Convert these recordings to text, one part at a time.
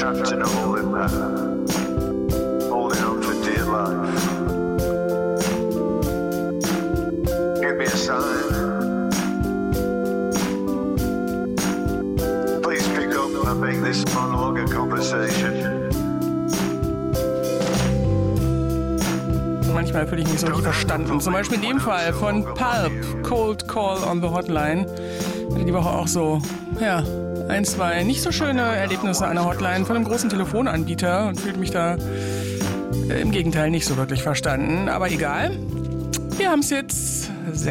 trapped in a hole in that, holding on for dear life. Give me a sign. Please pick up and make this monologue a conversation. Manchmal fühle ich mich so richtig verstanden. Zum Beispiel in dem Fall von Pulp, Cold Call on the Hotline. Ich hatte die Woche auch so, ja, 1, 2 nicht so schöne Erlebnisse an der Hotline von einem großen Telefonanbieter und fühlte mich da im Gegenteil nicht so wirklich verstanden. Aber egal, wir haben es jetzt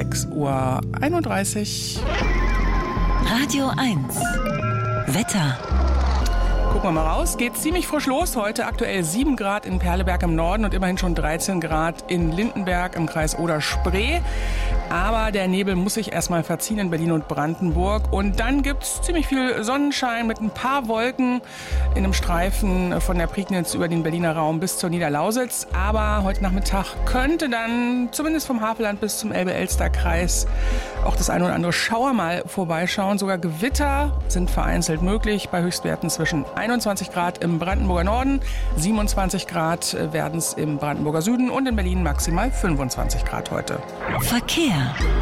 6:31 Uhr. Radio 1 Wetter. Gucken wir mal raus. Geht ziemlich frisch los heute. Aktuell 7 Grad in Perleberg im Norden und immerhin schon 13 Grad in Lindenberg im Kreis Oder-Spree. Aber der Nebel muss sich erstmal verziehen in Berlin und Brandenburg. Und dann gibt's ziemlich viel Sonnenschein mit ein paar Wolken in einem Streifen von der Prignitz über den Berliner Raum bis zur Niederlausitz. Aber heute Nachmittag könnte dann zumindest vom Havelland bis zum Elbe-Elster-Kreis auch das eine oder andere Schauer mal vorbeischauen. Sogar Gewitter sind vereinzelt möglich bei Höchstwerten zwischen 21 Grad im Brandenburger Norden, 27 Grad werden es im Brandenburger Süden und in Berlin maximal 25 Grad heute. Verkehr.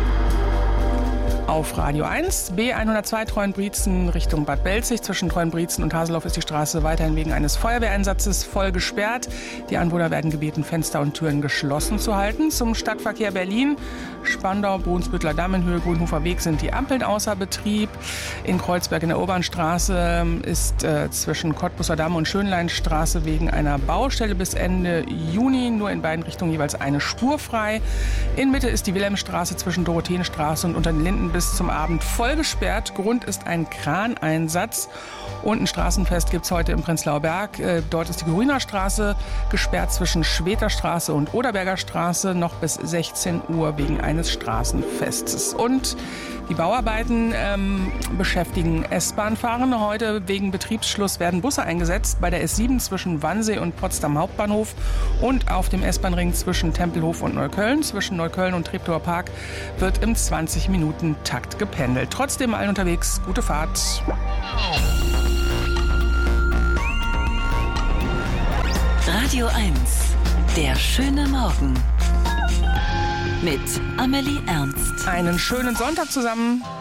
Auf Radio 1, B102 Treuenbrietzen Richtung Bad Belzig. Zwischen Treuenbrietzen und Haseloff ist die Straße weiterhin wegen eines Feuerwehreinsatzes voll gesperrt. Die Anwohner werden gebeten, Fenster und Türen geschlossen zu halten. Zum Stadtverkehr Berlin, Spandau, Brunsbüttler Damm in Höhe Grünhofer Weg sind die Ampeln außer Betrieb. In Kreuzberg in der Urbanstraße ist zwischen Cottbusser Damm und Schönleinstraße wegen einer Baustelle bis Ende Juni nur in beiden Richtungen jeweils eine Spur frei. In Mitte ist die Wilhelmstraße zwischen Dorotheenstraße und Unter den Linden bis zum Abend voll gesperrt. Grund ist ein Kraneinsatz. Und ein Straßenfest gibt es heute im Prenzlauer Berg. Dort ist die Grüner Straße gesperrt zwischen Schweterstraße und Oderberger Straße noch bis 16 Uhr wegen eines Straßenfestes. Und die Bauarbeiten beschäftigen S-Bahn-Fahrende. Heute wegen Betriebsschluss werden Busse eingesetzt bei der S7 zwischen Wannsee und Potsdam Hauptbahnhof und auf dem S-Bahn-Ring zwischen Tempelhof und Neukölln. Zwischen Neukölln und Treptower Park wird im 20-Minuten-Takt gependelt. Trotzdem allen unterwegs, gute Fahrt. Radio 1, der schöne Morgen. Mit Amelie Ernst. Einen schönen Sonntag zusammen.